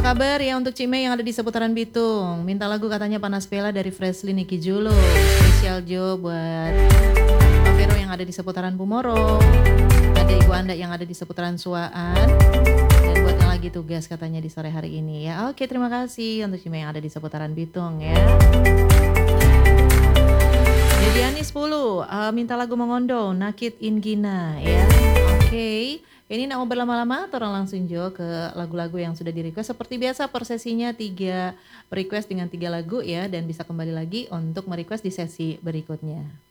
kabar ya untuk Cime yang ada di seputaran Bitung? Minta lagu katanya Panas Pela dari Freshly Niki Julo. Spesial Jo buat Pak Vero yang ada di seputaran Pumoro. Ada ibu anda yang ada di seputaran Suaan. Dan buat yang lagi tugas katanya di sore hari ini ya. Oke, terima kasih untuk Cime yang ada di seputaran Bitung ya. Dediani 10 minta lagu Mengondo Nakit Ingina ya. Oke. Ini nak mau berlama-lama atau orang langsung Jo ke lagu-lagu yang sudah di request. Seperti biasa per sesinya 3 request dengan 3 lagu ya. Dan bisa kembali lagi untuk merequest di sesi berikutnya.